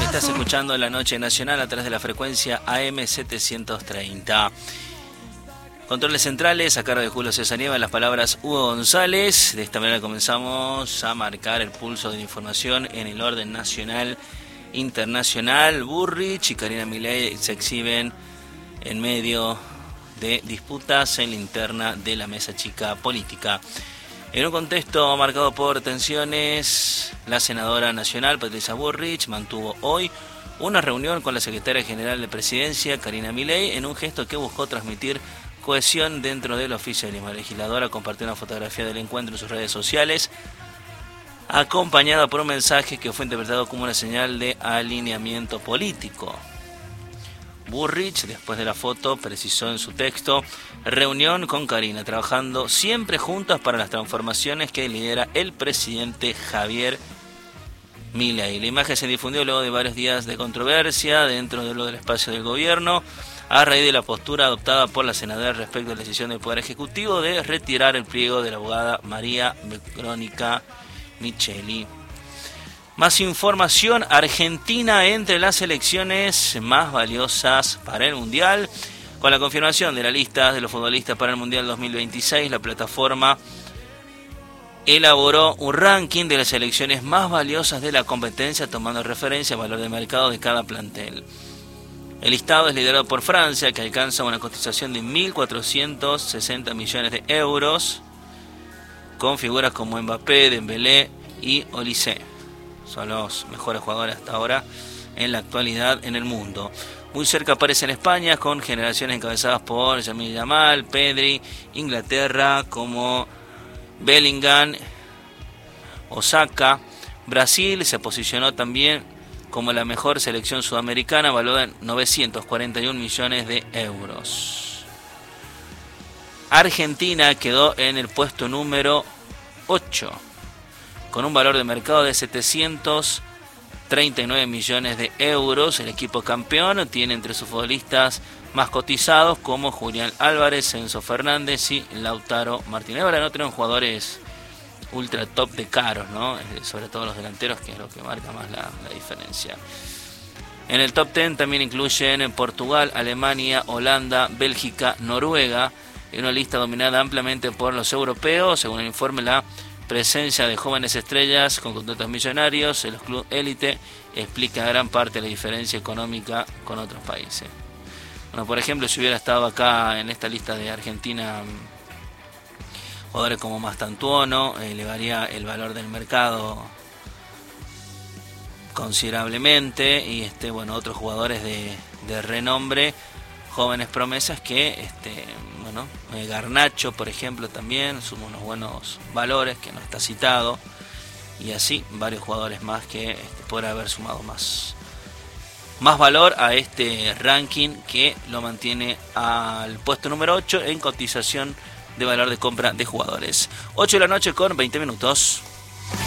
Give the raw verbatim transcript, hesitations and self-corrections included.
Estás escuchando La Noche Nacional a través de la frecuencia A M setecientos treinta. Controles centrales a cargo de Julio César Nieva, en las palabras Hugo González. De esta manera comenzamos a marcar el pulso de la información en el orden nacional, internacional. Burrich y Karina Milei se exhiben en medio de disputas en la interna de la mesa chica política. En un contexto marcado por tensiones, la senadora nacional Patricia Burrich mantuvo hoy una reunión con la secretaria general de Presidencia, Karina Milei, en un gesto que buscó transmitir cohesión dentro del oficialismo. La legisladora compartió una fotografía del encuentro en sus redes sociales, acompañada por un mensaje que fue interpretado como una señal de alineamiento político. Burrich, después de la foto, precisó en su texto: reunión con Karina, trabajando siempre juntas para las transformaciones que lidera el presidente Javier Milei. La imagen se difundió luego de varios días de controversia dentro de lo del espacio del gobierno, a raíz de la postura adoptada por la senadora respecto a la decisión del Poder Ejecutivo de retirar el pliego de la abogada María Verónica Micheli. Más información: Argentina entre las selecciones más valiosas para el Mundial. Con la confirmación de la lista de los futbolistas para el Mundial dos mil veintiséis, la plataforma elaboró un ranking de las selecciones más valiosas de la competencia, tomando referencia al valor de mercado de cada plantel. El listado es liderado por Francia, que alcanza una cotización de mil cuatrocientos sesenta millones de euros, con figuras como Mbappé, Dembélé y Olise. Son los mejores jugadores hasta ahora en la actualidad en el mundo. Muy cerca aparece en España, con generaciones encabezadas por Lamine Yamal, Pedri, Inglaterra como Bellingham, Osaka. Brasil se posicionó también como la mejor selección sudamericana, valorada en novecientos cuarenta y un millones de euros. Argentina quedó en el puesto número ocho, con un valor de mercado de setecientos treinta y nueve millones de euros. El equipo campeón tiene entre sus futbolistas más cotizados como Julián Álvarez, Enzo Fernández y Lautaro Martínez. Ahora no tenemos jugadores ultra top de caros, ¿no? Sobre todo los delanteros, que es lo que marca más la, la diferencia. En el top diez también incluyen Portugal, Alemania, Holanda, Bélgica, Noruega, en una lista dominada ampliamente por los europeos. Según el informe, la presencia de jóvenes estrellas con contratos millonarios en los clubes élite explica gran parte de la diferencia económica con otros países. Bueno, por ejemplo, si hubiera estado acá en esta lista de Argentina jugadores como Mastantuono, elevaría el valor del mercado considerablemente, y este bueno otros jugadores de, de renombre, jóvenes promesas que este bueno eh, Garnacho, por ejemplo, también suma unos buenos valores que no está citado, y así varios jugadores más que este, podrán haber sumado más más valor a este ranking, que lo mantiene al puesto número ocho en cotización de valor de compra de jugadores. ocho de la noche con veinte minutos.